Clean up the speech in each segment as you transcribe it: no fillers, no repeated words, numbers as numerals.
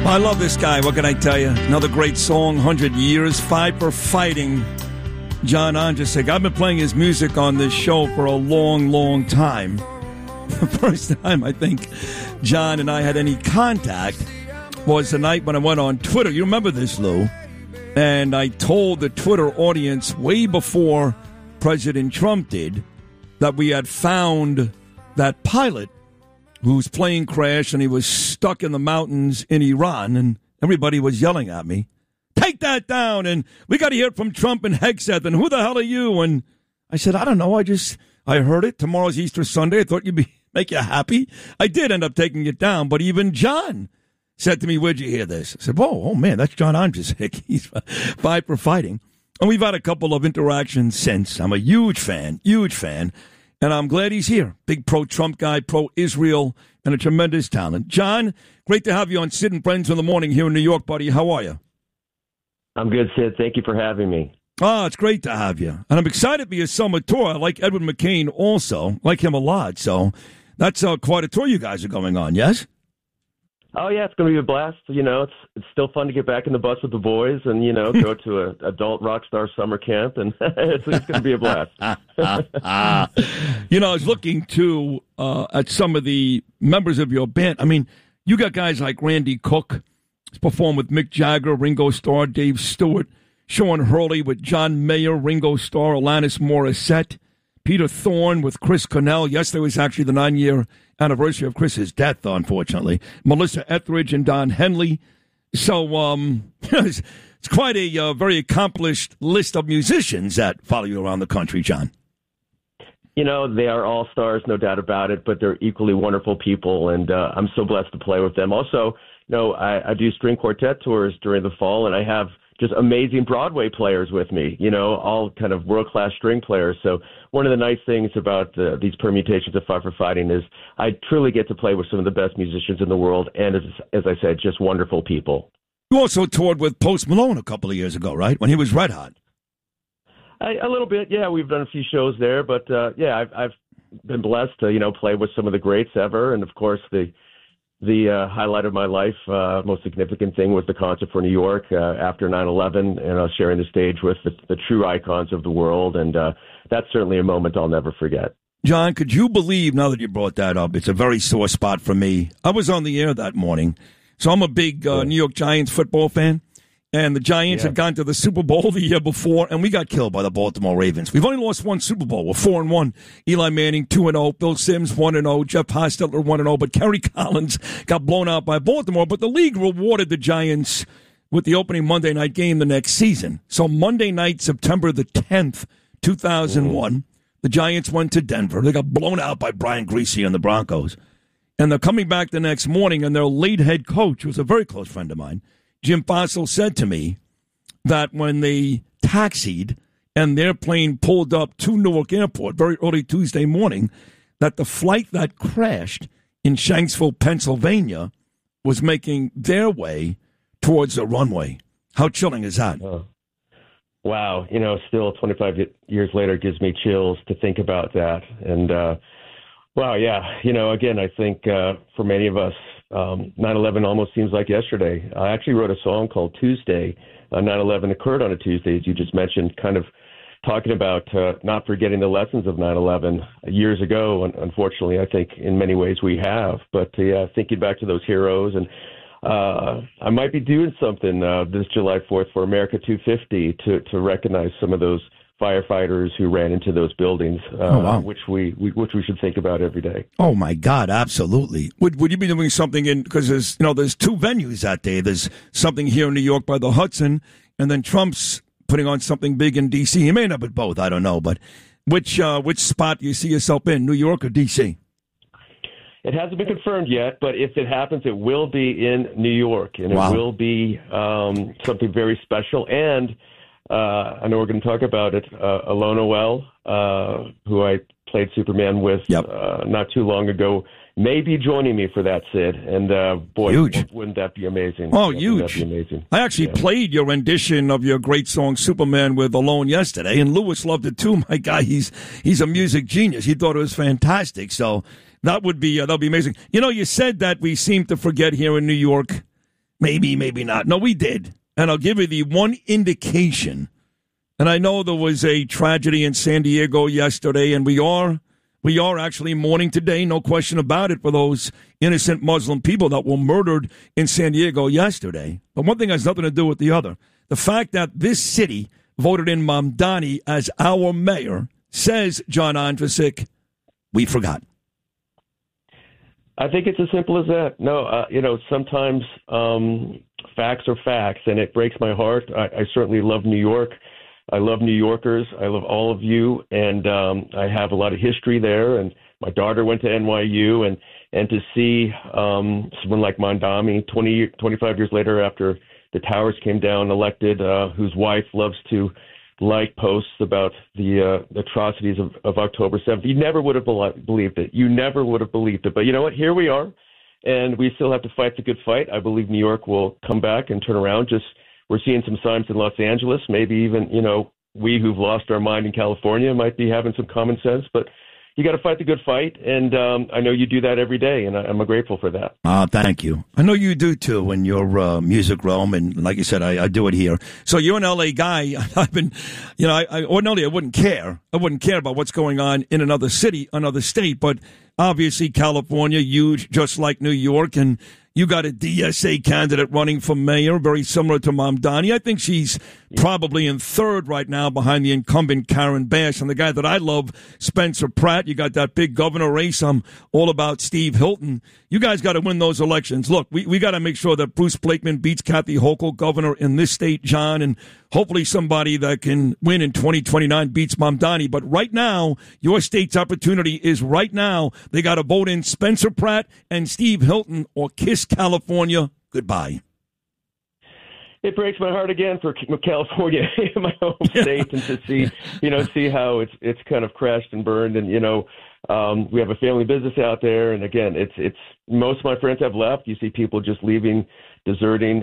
I love this guy. What can I tell you? Another great song, 100 Years, Fight for Fighting. John Ondrasik. I've been playing his music on this show for a long, long time. The first time I think John and I had any contact was the night when I went on Twitter. You remember this, Lou? And I told the Twitter audience way before President Trump did that we had found that pilot whose plane crashed and he was stuck in the mountains in Iran, and everybody was yelling at me, take that down, and we got to hear it from Trump and Hegseth, and who the hell are you? And I said, I don't know, I heard it. Tomorrow's Easter Sunday. I thought make you happy. I did end up taking it down, but even John said to me, where'd you hear this? I said, oh man, that's John Ondrasik. He's Fight for Fighting. And we've had a couple of interactions since. I'm a huge fan. And I'm glad he's here. Big pro-Trump guy, pro-Israel, and a tremendous talent. John, great to have you on Sid and Friends in the Morning here in New York, buddy. How are you? I'm good, Sid. Thank you for having me. Oh, it's great to have you. And I'm excited for your summer tour. I like Edward McCain also. Like him a lot. So that's quite a tour you guys are going on, yes? Oh, yeah, it's going to be a blast. You know, it's still fun to get back in the bus with the boys and, you know, go to an adult rock star summer camp, and it's going to be a blast. You know, I was looking, too, at some of the members of your band. I mean, you got guys like Randy Cook, who's performed with Mick Jagger, Ringo Starr, Dave Stewart, Sean Hurley with John Mayer, Ringo Starr, Alanis Morissette, Peter Thorne with Chris Cornell. Yesterday was actually the 9-year anniversary of Chris's death, unfortunately. Melissa Etheridge and Don Henley. So it's quite a very accomplished list of musicians that follow you around the country, John. You know, they are all stars, no doubt about it, but they're equally wonderful people, and I'm so blessed to play with them. Also, you know, I do string quartet tours during the fall, and I have just amazing Broadway players with me, you know, all kind of world-class string players. So one of the nice things about these permutations of Fight for Fighting is I truly get to play with some of the best musicians in the world, and as I said, just wonderful people. You also toured with Post Malone a couple of years ago, right, when he was red hot? A little bit, yeah. We've done a few shows there, but, yeah, I've been blessed to, you know, play with some of the greats ever, and, of course, the highlight of my life, most significant thing was the concert for New York after 9/11, and sharing the stage with the true icons of the world, and that's certainly a moment I'll never forget. John, could you believe, now that you brought that up, it's a very sore spot for me. I was on the air that morning, so I'm a big New York Giants football fan. And the Giants had gone to the Super Bowl the year before, and we got killed by the Baltimore Ravens. We've only lost one Super Bowl. We're 4-1. Eli Manning, 2-0. Bill Sims, 1-0. Jeff Hostetler, 1-0. But Kerry Collins got blown out by Baltimore. But the league rewarded the Giants with the opening Monday night game the next season. So Monday night, September the 10th, 2001, the Giants went to Denver. They got blown out by Brian Griese and the Broncos. And they're coming back the next morning, and their lead head coach, who was a very close friend of mine, Jim Fossil, said to me that when they taxied and their plane pulled up to Newark Airport very early Tuesday morning, that the flight that crashed in Shanksville, Pennsylvania, was making their way towards the runway. How chilling is that? Oh. Wow. You know, still 25 years later, it gives me chills to think about that. And, wow, yeah. You know, again, I think for many of us, 9/11 almost seems like yesterday. I actually wrote a song called Tuesday. 9/11 occurred on a Tuesday, as you just mentioned, kind of talking about not forgetting the lessons of 9/11 years ago. And unfortunately, I think in many ways we have. But yeah, thinking back to those heroes, and I might be doing something this July 4th for America 250 to recognize some of those firefighters who ran into those buildings, which we should think about every day. Oh my God, absolutely. Would you be doing something because there's two venues that day. There's something here in New York by the Hudson, and then Trump's putting on something big in D.C. He may end up at both, I don't know. But which spot do you see yourself in, New York or D.C.? It hasn't been confirmed yet, but if it happens, it will be in New York, and it will be something very special. And I know we're going to talk about it. Alona Well, who I played Superman with not too long ago, may be joining me for that, Sid. And boy, huge. Wouldn't that be amazing? Oh, huge! Wouldn't that be amazing? I actually played your rendition of your great song Superman with Alone yesterday, and Lewis loved it too. My guy, he's a music genius. He thought it was fantastic. So that'll be amazing. You know, you said that we seem to forget here in New York Maybe, maybe not. No, we did. And I'll give you the one indication. And I know there was a tragedy in San Diego yesterday, and we are actually mourning today, no question about it, for those innocent Muslim people that were murdered in San Diego yesterday. But one thing has nothing to do with the other. The fact that this city voted in Mamdani as our mayor says, John Ondrasik, we forgot. I think it's as simple as that. No, sometimes facts are facts, and it breaks my heart. I certainly love New York. I love New Yorkers. I love all of you, and I have a lot of history there. And my daughter went to NYU, and to see someone like Mamdani 25 years later after the towers came down, elected, whose wife loves to like posts about the atrocities of October 7th. You never would have believed it. You never would have believed it. But you know what? Here we are, and we still have to fight the good fight. I believe New York will come back and turn around. We're seeing some signs in Los Angeles. Maybe even, we who've lost our mind in California might be having some common sense. But you got to fight the good fight, and I know you do that every day, and I'm grateful for that. Thank you. I know you do, too, in your music realm, and like you said, I do it here. So you're an L.A. guy. I've been, ordinarily I wouldn't care. I wouldn't care about what's going on in another city, another state, but obviously California, huge, just like New York, and you got a DSA candidate running for mayor, very similar to Mamdani. I think she's probably in third right now behind the incumbent Karen Bass. And the guy that I love, Spencer Pratt. You got that big governor race. I'm all about Steve Hilton. You guys got to win those elections. Look, we got to make sure that Bruce Blakeman beats Kathy Hochul, governor in this state, John, and hopefully somebody that can win in 2029 beats Mamdani. But right now, your state's opportunity is right now. They got to vote in Spencer Pratt and Steve Hilton or kiss California goodbye. It breaks my heart again for California, my home state, and to see how it's kind of crashed and burned. And we have a family business out there, and again, it's most of my friends have left. You see people just leaving, deserting.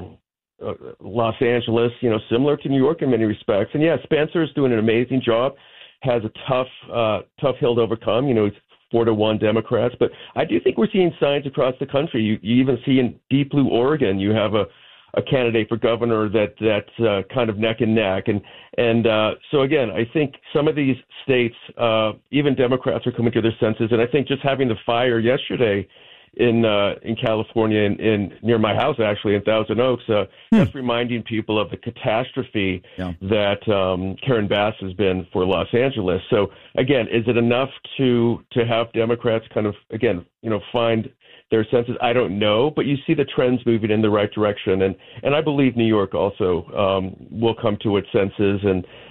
Los Angeles, similar to New York in many respects. And yeah, Spencer's doing an amazing job. Has a tough hill to overcome. He's 4-1 Democrats, but I do think we're seeing signs across the country. You even see in Deep Blue, Oregon, you have a candidate for governor that's kind of neck and neck. And so again, I think some of these states, even Democrats are coming to their senses. And I think just having the fire yesterday in California, in near my house, actually, in Thousand Oaks, that's reminding people of the catastrophe that Karen Bass has been for Los Angeles. So again, is it enough to have Democrats kind of, again, find their senses? I don't know, but you see the trends moving in the right direction, and I believe New York also will come to its senses.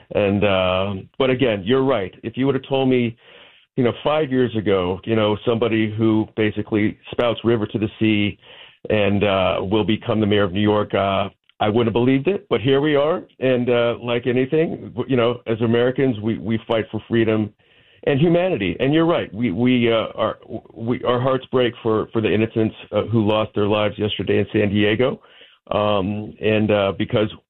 But again, you're right. If you would have told me, 5 years ago, somebody who basically spouts river to the sea and will become the mayor of New York, I wouldn't have believed it. But here we are, and like anything, as Americans, we fight for freedom and humanity. And you're right. Our hearts break for the innocents who lost their lives yesterday in San Diego, because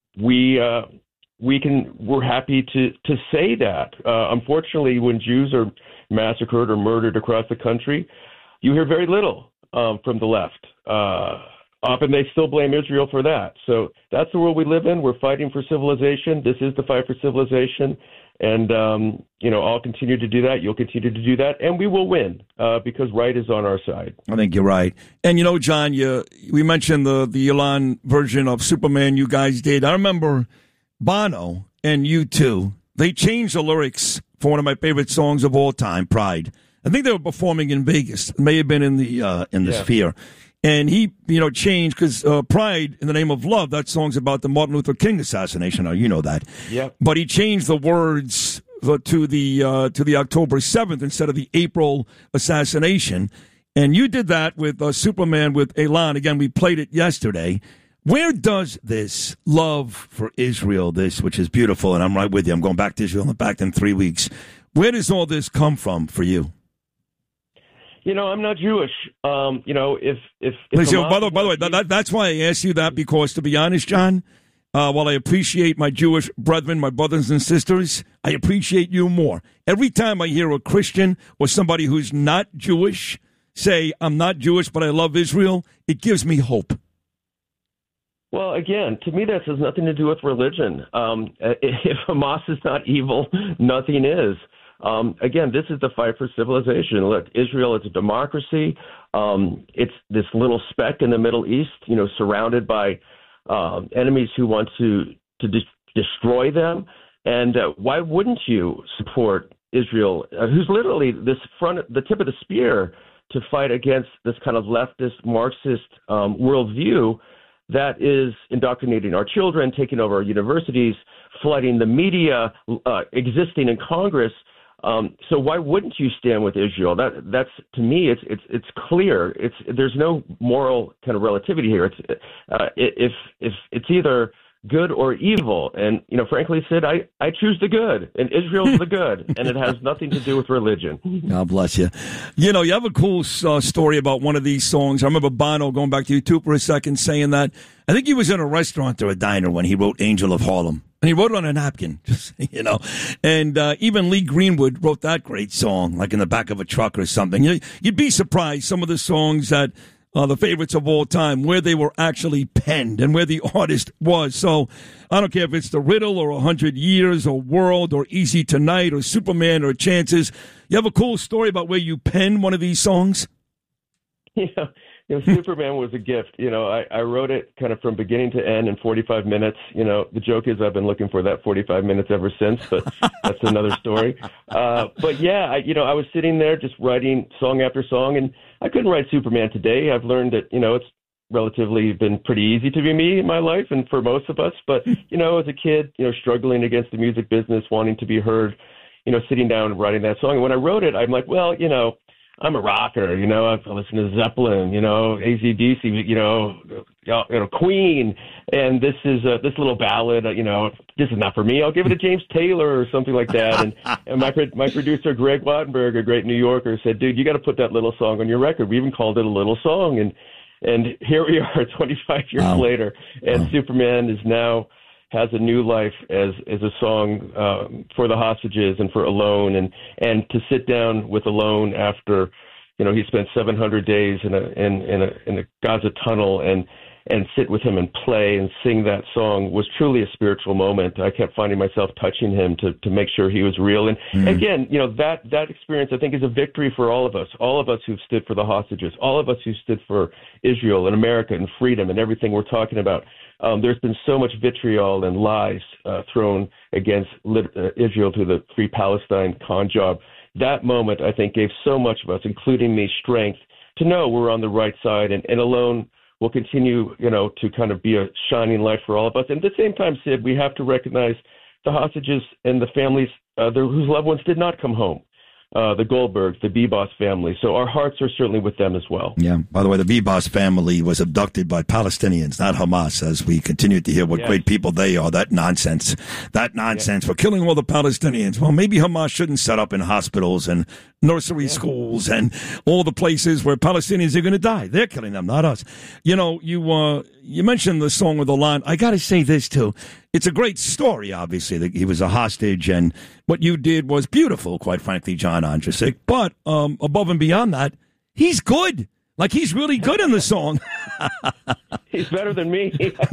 we're happy to say that. Unfortunately, when Jews are massacred or murdered across the country, you hear very little from the left. Often they still blame Israel for that. So that's the world we live in. We're fighting for civilization. This is the fight for civilization. And, I'll continue to do that. You'll continue to do that. And we will win because right is on our side. I think you're right. And, John, we mentioned the Elon version of Superman you guys did. I remember Bono and U2. They changed the lyrics for one of my favorite songs of all time, Pride. I think they were performing in Vegas. It may have been in the Sphere. And he, changed because Pride in the Name of Love, that song's about the Martin Luther King assassination. Now, you know that. Yeah. But he changed the words to the October 7th instead of the April assassination. And you did that with Superman with Elon. Again, we played it yesterday. Where does this love for Israel, which is beautiful, and I'm right with you, I'm going back to Israel, I'm back in 3 weeks. Where does all this come from for you? I'm not Jewish. If by the way, that's why I asked you that, because to be honest, John, while I appreciate my Jewish brethren, my brothers and sisters, I appreciate you more. Every time I hear a Christian or somebody who's not Jewish say, I'm not Jewish, but I love Israel, it gives me hope. Well, again, to me, that has nothing to do with religion. If Hamas is not evil, nothing is. Again, this is the fight for civilization. Look, Israel is a democracy. It's this little speck in the Middle East, surrounded by enemies who want to destroy them. And why wouldn't you support Israel, who's literally the tip of the spear to fight against this kind of leftist Marxist worldview that is indoctrinating our children, taking over our universities, flooding the media, existing in Congress. So why wouldn't you stand with Israel? That's to me, it's clear. There's no moral kind of relativity here. If it's either good or evil, and frankly, Sid, I choose the good, and Israel's the good, and it has nothing to do with religion. God bless you. You have a cool story about one of these songs. I remember Bono, going back to you too for a second, saying that I think he was in a restaurant or a diner when he wrote "Angel of Harlem." And he wrote it on a napkin, And even Lee Greenwood wrote that great song, like in the back of a truck or something. You'd be surprised some of the songs that are the favorites of all time, where they were actually penned and where the artist was. So I don't care if it's The Riddle or 100 Years or World or Easy Tonight or Superman or Chances. You have a cool story about where you penned one of these songs? Yeah. Superman was a gift. I wrote it kind of from beginning to end in 45 minutes. The joke is I've been looking for that 45 minutes ever since, but that's another story. But yeah, I was sitting there just writing song after song, and I couldn't write Superman today. I've learned that, it's relatively been pretty easy to be me in my life and for most of us. But, as a kid, struggling against the music business, wanting to be heard, sitting down and writing that song. And when I wrote it, I'm like, well, I'm a rocker, I listen to Zeppelin, AC/DC, Queen, and this is this little ballad, this is not for me. I'll give it to James Taylor or something like that. And my producer Greg Wattenberg, a great New Yorker, said, "Dude, you got to put that little song on your record." We even called it a little song, and here we are, 25 years later, and Superman is now has a new life as a song for the hostages and for Alone, and to sit down with Alone after he spent 700 days in a Gaza tunnel and sit with him and play and sing that song was truly a spiritual moment. I kept finding myself touching him to make sure he was real. And again, that experience I think is a victory for all of us who've stood for the hostages, all of us who stood for Israel and America and freedom and everything we're talking about. There's been so much vitriol and lies thrown against Israel through the Free Palestine con job. That moment, I think, gave so much of us, including me, strength to know we're on the right side, and Alone will continue, to kind of be a shining light for all of us. And at the same time, Sid, we have to recognize the hostages and the families whose loved ones did not come home. The Goldbergs, the Bebas family. So our hearts are certainly with them as well. Yeah. By the way, the Bebas family was abducted by Palestinians, not Hamas, as we continue to hear what great people they are. That nonsense for killing all the Palestinians. Well, maybe Hamas shouldn't set up in hospitals and nursery schools and all the places where Palestinians are going to die. They're killing them, not us. You mentioned the song with Alon. I got to say this, too. It's a great story, obviously, that he was a hostage, and what you did was beautiful, quite frankly, John Ondrasik. But above and beyond that, he's good. Like, he's really good in the song. He's better than me.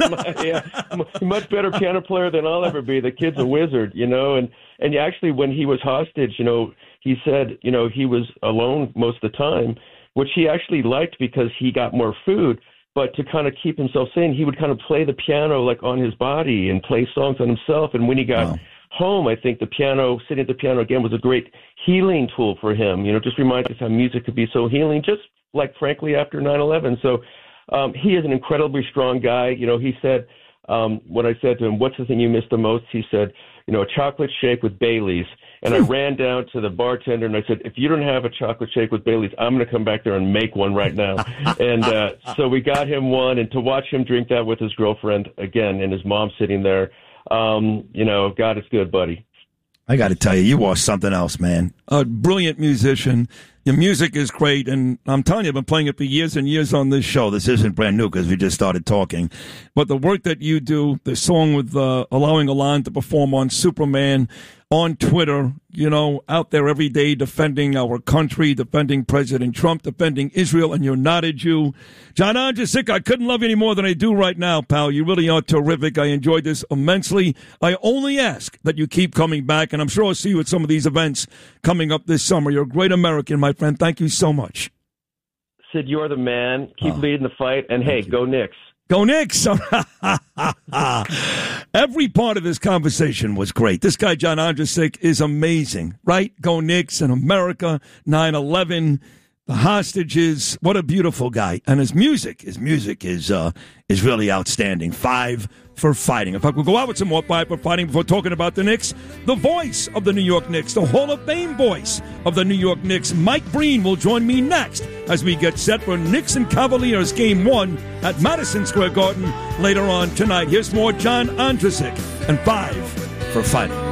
Much better piano player than I'll ever be. The kid's a wizard, and actually, when he was hostage, he said, he was alone most of the time, which he actually liked because he got more food. But to kind of keep himself sane, he would kind of play the piano like on his body and play songs on himself. And when he got home, I think sitting at the piano again was a great healing tool for him. Just reminds us how music could be so healing, just like, frankly, after 9/11. So he is an incredibly strong guy. He said, when I said to him, "What's the thing you miss the most?" He said, a chocolate shake with Baileys. And I ran down to the bartender and I said, "If you don't have a chocolate shake with Baileys, I'm going to come back there and make one right now." And so we got him one, and to watch him drink that with his girlfriend again and his mom sitting there, God is good, buddy. I got to tell you, you are something else, man. A brilliant musician. Your music is great, and I'm telling you, I've been playing it for years and years on this show. This isn't brand new because we just started talking. But the work that you do, the song with allowing Alon to perform on Superman, on Twitter, out there every day defending our country, defending President Trump, defending Israel, and you're not a Jew. John Ondrasik, I couldn't love you any more than I do right now, pal. You really are terrific. I enjoyed this immensely. I only ask that you keep coming back, and I'm sure I'll see you at some of these events coming up this summer. You're a great American, my friend. Thank you so much. Sid, you are the man. Keep leading the fight, and hey, go Knicks. Go Knicks! Every part of this conversation was great. This guy, John Ondrasik, is amazing, right? Go Knicks and America, 9/11, the hostages. What a beautiful guy. And his music is really outstanding. 5 for Fighting. In fact, we'll go out with some more 5 for Fighting before talking about the Knicks. The voice of the New York Knicks, the Hall of Fame voice of the New York Knicks, Mike Breen, will join me next as we get set for Knicks and Cavaliers Game 1 at Madison Square Garden later on tonight. Here's more John Ondrasik and 5 for Fighting.